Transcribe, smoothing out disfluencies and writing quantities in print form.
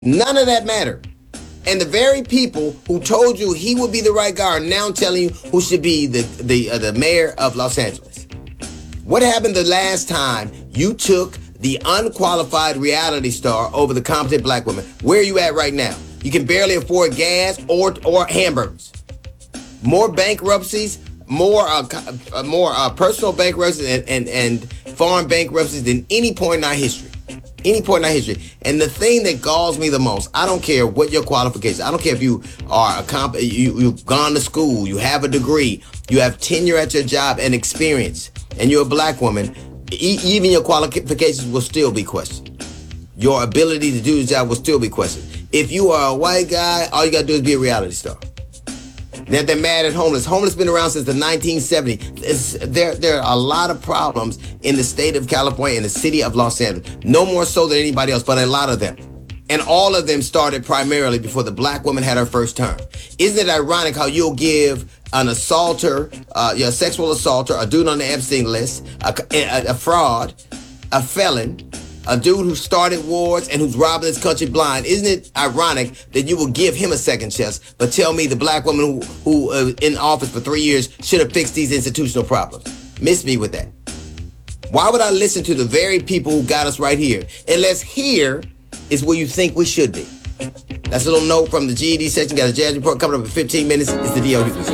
None of that mattered. And the very people who told you he would be the right guy are now telling you who should be the mayor of Los Angeles. What happened the last time you took the unqualified reality star over the competent black woman? Where are you at right now? You can barely afford gas or hamburgers. More bankruptcies, more personal bankruptcies and foreign bankruptcies than any point in our history. Any point in our history. And the thing that galls me the most, I don't care what your qualifications. I don't care if you are you've gone to school, you have a degree, you have tenure at your job and experience, and you're a black woman, even your qualifications will still be questioned. Your ability to do the job will still be questioned. If you are a white guy, all you got to do is be a reality star. Now they're mad at homeless. Homeless been around since the 1970s. There are a lot of problems in the state of California, in the city of Los Angeles. No more so than anybody else, but a lot of them. And all of them started primarily before the black woman had her first term. Isn't it ironic how you'll give an assaulter, a sexual assaulter, a dude on the Epstein list, a fraud, a felon, a dude who started wars and who's robbing this country blind? Isn't it ironic that you will give him a second chance, but tell me the black woman who in office for 3 years should have fixed these institutional problems? Miss me with that. Why would I listen to the very people who got us right here, unless here is where you think we should be? That's a little note from the GED section. Got a jazz report coming up in 15 minutes. It's the DL.